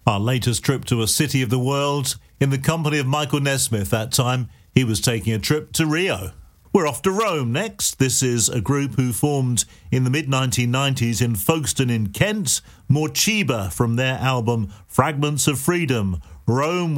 Our latest trip to a city of the world in the company of Michael Nesmith. That time he was taking a trip to Rio. We're off to Rome next. This is a group who formed in the mid-1990s in Folkestone in Kent. Morcheeba from their album Fragments of Freedom. Rome